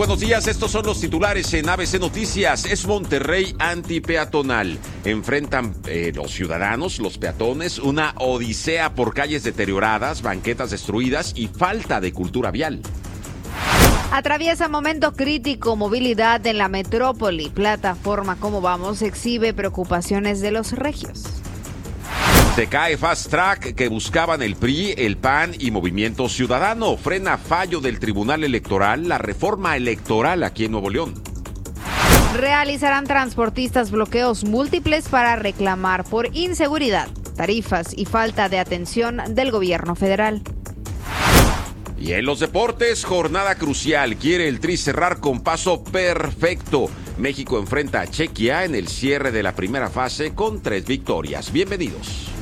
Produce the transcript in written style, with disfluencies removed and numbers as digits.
buenos días. Estos son los titulares en ABC Noticias. Es Monterrey antipeatonal. Enfrentan los ciudadanos, los peatones, una odisea por calles deterioradas, banquetas destruidas y falta de cultura vial. Atraviesa momento crítico movilidad en la metrópoli. Plataforma Cómo Vamos exhibe preocupaciones de los regios. Se cae Fast Track que buscaban el PRI, el PAN y Movimiento Ciudadano. Frena fallo del Tribunal Electoral la reforma electoral aquí en Nuevo León. Realizarán transportistas bloqueos múltiples para reclamar por inseguridad, tarifas y falta de atención del gobierno federal. Y en los deportes, jornada crucial. Quiere el Tri cerrar con paso perfecto. México enfrenta a Chequia en el cierre de la primera fase con 3 victorias. Bienvenidos.